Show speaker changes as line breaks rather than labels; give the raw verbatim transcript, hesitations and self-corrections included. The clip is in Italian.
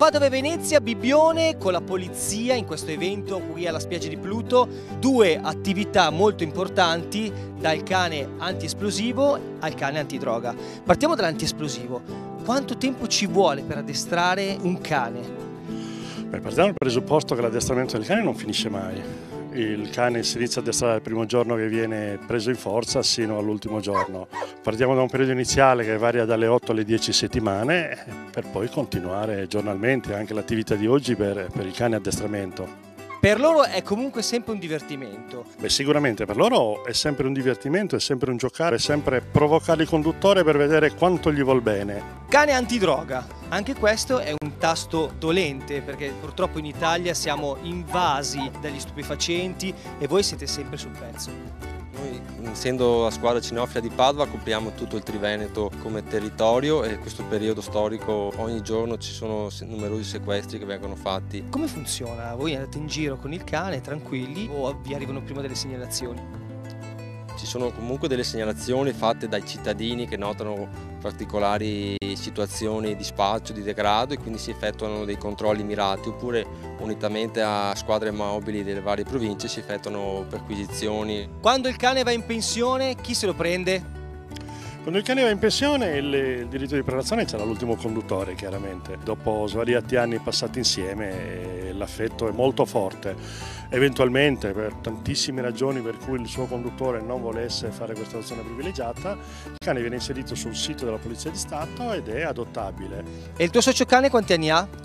Padova e Venezia, Bibbione con la polizia in questo evento qui alla spiaggia di Pluto. Due attività molto importanti, dal cane antiesplosivo al cane antidroga. Partiamo dall'antiesplosivo. Quanto tempo ci vuole per addestrare un cane?
Beh, partiamo dal presupposto che l'addestramento del cane non finisce mai. Il cane si inizia a addestrare il primo giorno che viene preso in forza sino all'ultimo giorno. Partiamo da un periodo iniziale che varia dalle otto alle dieci settimane per poi continuare giornalmente anche l'attività di oggi per, per il cane addestramento.
Per loro è comunque sempre un divertimento.
Beh, sicuramente per loro è sempre un divertimento, è sempre un giocare, è sempre provocare il conduttore per vedere quanto gli vuol bene.
Cane antidroga, anche questo è un tasto dolente perché purtroppo in Italia siamo invasi dagli stupefacenti e voi siete sempre sul pezzo.
Noi, essendo la squadra cinofila di Padova, copriamo tutto il Triveneto come territorio e in questo periodo storico ogni giorno ci sono numerosi sequestri che vengono fatti.
Come funziona? Voi andate in giro con il cane tranquilli o vi arrivano prima delle segnalazioni?
Ci sono comunque delle segnalazioni fatte dai cittadini che notano particolari situazioni di spaccio, di degrado e quindi si effettuano dei controlli mirati oppure unitamente a squadre mobili delle varie province si effettuano perquisizioni.
Quando il cane va in pensione chi se lo prende?
Quando il cane va in pensione il, il diritto di prelazione c'era l'ultimo conduttore chiaramente. Dopo svariati anni passati insieme l'affetto è molto forte. Eventualmente per tantissime ragioni per cui il suo conduttore non volesse fare questa adozione privilegiata, il cane viene inserito sul sito della Polizia di Stato ed è adottabile.
E il tuo socio cane quanti anni ha?